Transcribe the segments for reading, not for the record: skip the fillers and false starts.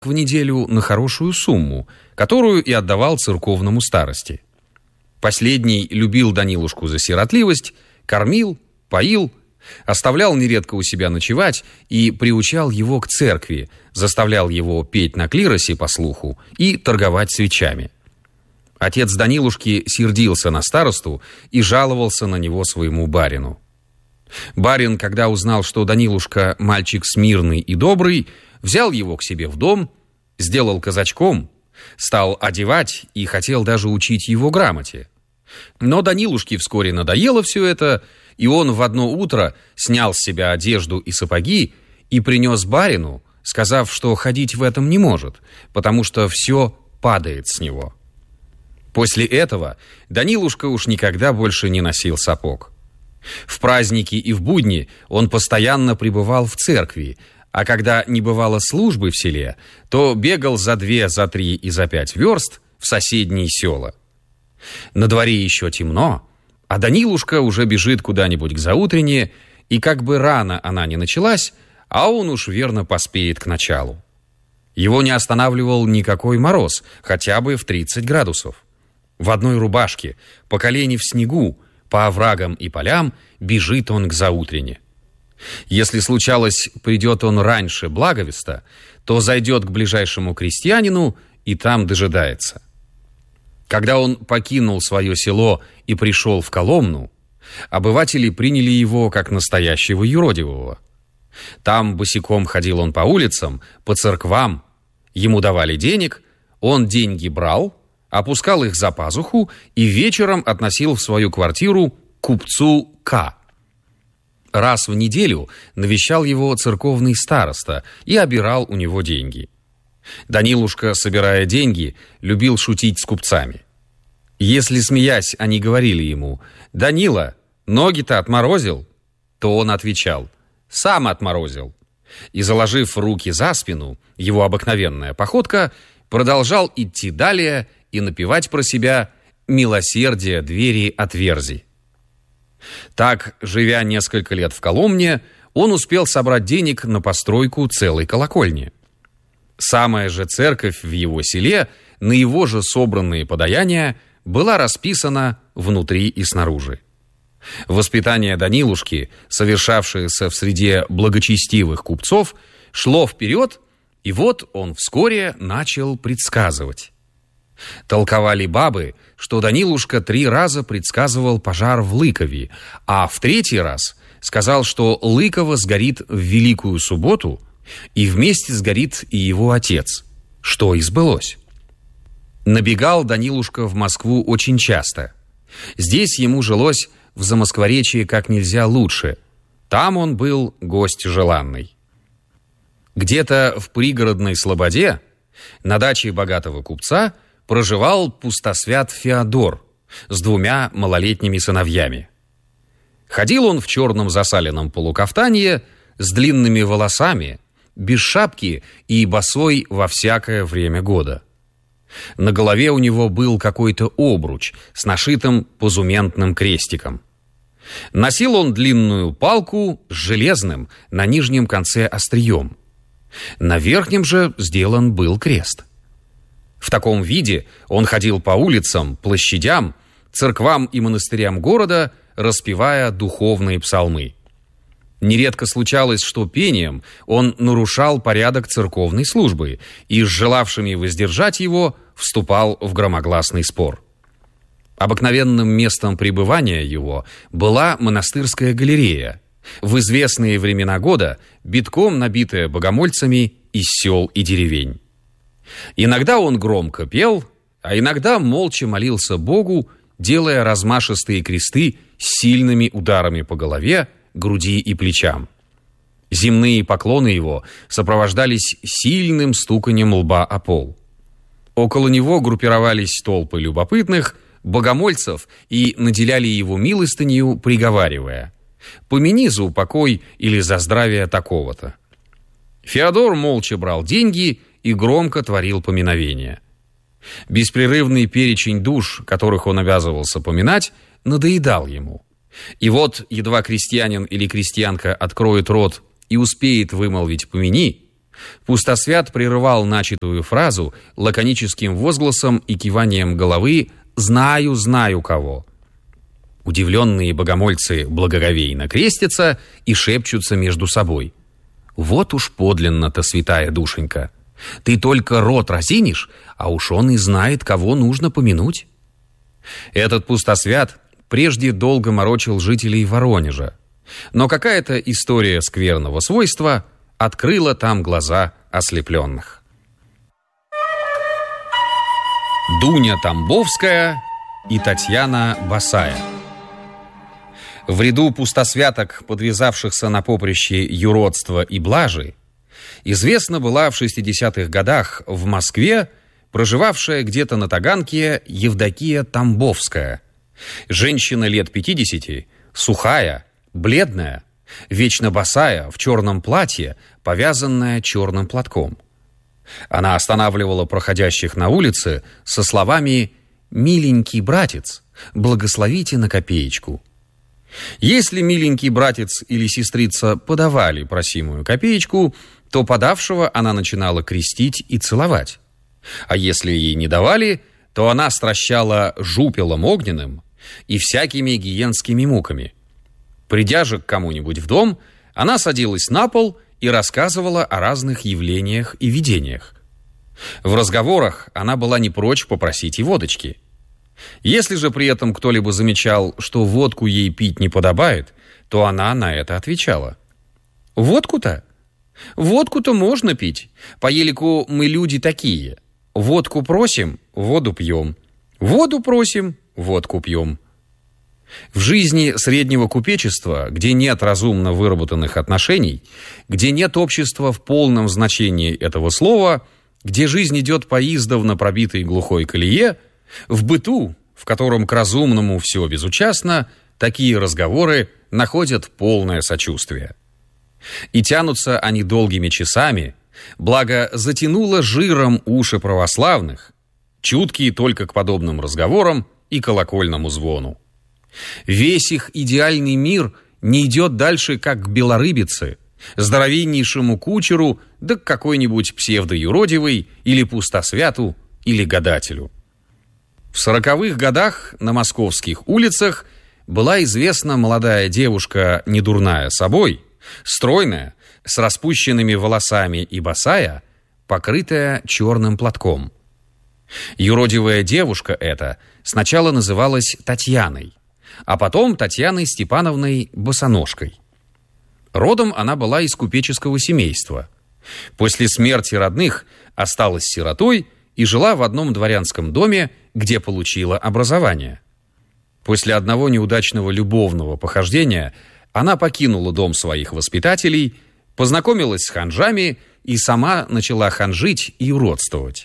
в неделю на хорошую сумму, которую и отдавал церковному старости. Последний любил Данилушку за сиротливость, кормил, поил, оставлял нередко у себя ночевать и приучал его к церкви, заставлял его петь на клиросе по слуху и торговать свечами. Отец Данилушки сердился на старосту и жаловался на него своему барину. Барин, когда узнал, что Данилушка мальчик смирный и добрый, взял его к себе в дом, сделал казачком, стал одевать и хотел даже учить его грамоте. Но Данилушке вскоре надоело все это, и он в одно утро снял с себя одежду и сапоги и принес барину, сказав, что ходить в этом не может, потому что все падает с него. После этого Данилушка уж никогда больше не носил сапог. В праздники и в будни он постоянно пребывал в церкви, а когда не бывало службы в селе, то бегал за 2, за 3 и за 5 верст в соседние села. На дворе еще темно, а Данилушка уже бежит куда-нибудь к заутрене, и как бы рано она ни началась, а он уж верно поспеет к началу. Его не останавливал никакой мороз, хотя бы в 30 градусов. В одной рубашке, по колени в снегу, по оврагам и полям бежит он к заутрене. Если случалось, придет он раньше благовеста, то зайдет к ближайшему крестьянину и там дожидается. Когда он покинул свое село и пришел в Коломну, обыватели приняли его как настоящего юродивого. Там босиком ходил он по улицам, по церквам, ему давали денег, он деньги брал, опускал их за пазуху и вечером относил в свою квартиру купцу К. Раз в неделю навещал его церковный староста и обирал у него деньги. Данилушка, собирая деньги, любил шутить с купцами. Если, смеясь, они говорили ему: «Данила, ноги-то отморозил», то он отвечал: «Сам отморозил». И, заложив руки за спину, его обыкновенная походка, продолжал идти далее и напевать про себя «Милосердие двери отверзи». Так, живя несколько лет в Коломне, он успел собрать денег на постройку целой колокольни. Самая же церковь в его селе, на его же собранные подаяния, была расписана внутри и снаружи. Воспитание Данилушки, совершавшееся в среде благочестивых купцов, шло вперед, и вот он вскоре начал предсказывать. Толковали бабы, что Данилушка 3 раза предсказывал пожар в Лыкове, а в 3-й раз сказал, что Лыково сгорит в Великую Субботу, и вместе сгорит и его отец, что и сбылось. Набегал Данилушка в Москву очень часто. Здесь ему жилось в Замоскворечье как нельзя лучше. Там он был гость желанный. Где-то в пригородной слободе, на даче богатого купца, проживал пустосвят Феодор с 2 малолетними сыновьями. Ходил он в черном засаленном полукафтанье, с длинными волосами, без шапки и босой во всякое время года. На голове у него был какой-то обруч с нашитым позументным крестиком. Носил он длинную палку с железным на нижнем конце острием. На верхнем же сделан был крест. В таком виде он ходил по улицам, площадям, церквам и монастырям города, распевая духовные псалмы. Нередко случалось, что пением он нарушал порядок церковной службы и с желавшими воздержать его вступал в громогласный спор. Обыкновенным местом пребывания его была монастырская галерея, в известные времена года битком набитая богомольцами из сел и деревень. Иногда он громко пел, а иногда молча молился Богу, делая размашистые кресты с сильными ударами по голове, груди и плечам. Земные поклоны его сопровождались сильным стуканием лба о пол. Около него группировались толпы любопытных, богомольцев и наделяли его милостынью, приговаривая: «Помяни за упокой или за здравие такого-то». Феодор молча брал деньги и громко творил поминовения. Беспрерывный перечень душ, которых он обязывался поминать, надоедал ему. И вот, едва крестьянин или крестьянка откроет рот и успеет вымолвить «помяни», Пустосвят прерывал начатую фразу лаконическим возгласом и киванием головы «Знаю, знаю кого». Удивленные богомольцы благоговейно крестятся и шепчутся между собой. «Вот уж подлинно-то, святая душенька! Ты только рот разинешь, а уж он и знает, кого нужно помянуть». Этот пустосвят прежде долго морочил жителей Воронежа, но какая-то история скверного свойства открыла там глаза ослепленных. Дуня Тамбовская и Татьяна Басая. В ряду пустосвяток, подвязавшихся на поприще юродства и блажи, известна была в 60-х годах в Москве проживавшая где-то на Таганке Евдокия Тамбовская. Женщина лет 50, сухая, бледная, вечно босая, в черном платье, повязанная черным платком. Она останавливала проходящих на улице со словами «Миленький братец, благословите на копеечку». Если миленький братец или сестрица подавали просимую копеечку, то подавшего она начинала крестить и целовать. А если ей не давали, то она стращала жупелом огненным и всякими гиенскими муками. Придя же к кому-нибудь в дом, она садилась на пол и рассказывала о разных явлениях и видениях. В разговорах она была не прочь попросить и водочки. Если же при этом кто-либо замечал, что водку ей пить не подобает, то она на это отвечала: «Водку-то? Водку-то можно пить. По елику мы люди такие. Водку просим, воду пьем. Воду просим, водку пьем». В жизни среднего купечества, где нет разумно выработанных отношений, где нет общества в полном значении этого слова, где жизнь идет по издавна пробитой глухой колее, в быту, в котором к разумному все безучастно, такие разговоры находят полное сочувствие. И тянутся они долгими часами, благо затянуло жиром уши православных, чуткие только к подобным разговорам и колокольному звону. Весь их идеальный мир не идет дальше, как к белорыбице, здоровеннейшему кучеру, да к какой-нибудь псевдоюродивой или пустосвяту, или гадателю. В 40-х годах на московских улицах была известна молодая девушка, недурная собой, стройная, с распущенными волосами и босая, покрытая черным платком. Юродивая девушка эта сначала называлась Татьяной, а потом Татьяной Степановной Босоножкой. Родом она была из купеческого семейства. После смерти родных осталась сиротой и жила в одном дворянском доме, где получила образование. После одного неудачного любовного похождения она покинула дом своих воспитателей, познакомилась с ханжами и сама начала ханжить и уродствовать.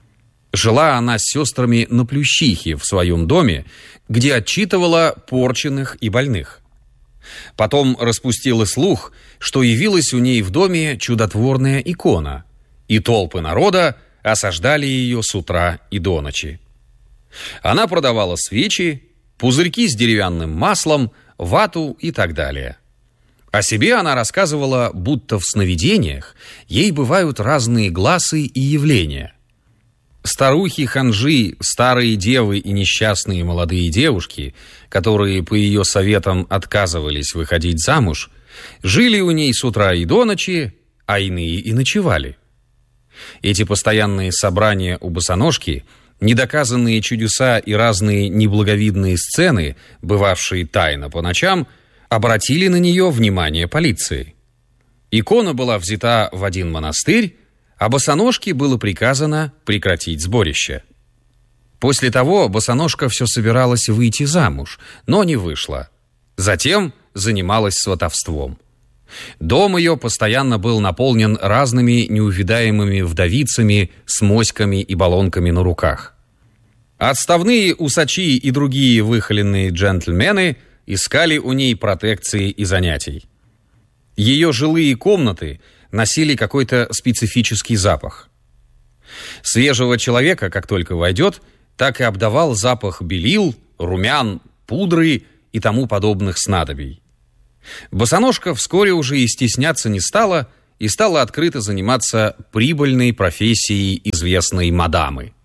Жила она с сестрами на Плющихе в своем доме, где отчитывала порченных и больных. Потом распустила слух, что явилась у ней в доме чудотворная икона, и толпы народа осаждали ее с утра и до ночи. Она продавала свечи, пузырьки с деревянным маслом, вату и так далее. О себе она рассказывала, будто в сновидениях ей бывают разные гласы и явления. Старухи-ханжи, старые девы и несчастные молодые девушки, которые по ее советам отказывались выходить замуж, жили у ней с утра и до ночи, а иные и ночевали. Эти постоянные собрания у босоножки, недоказанные чудеса и разные неблаговидные сцены, бывавшие тайно по ночам, обратили на нее внимание полиции. Икона была взята в один монастырь, а босоножке было приказано прекратить сборище. После того босоножка все собиралась выйти замуж, но не вышла. Затем занималась сватовством. Дом ее постоянно был наполнен разными неувидаемыми вдовицами с моськами и баллонками на руках. Отставные усачи и другие выхоленные джентльмены искали у ней протекции и занятий. Ее жилые комнаты носили какой-то специфический запах. Свежего человека, как только войдет, так и обдавал запах белил, румян, пудры и тому подобных снадобий. Босоножка вскоре уже и стесняться не стала и стала открыто заниматься прибыльной профессией известной мадамы.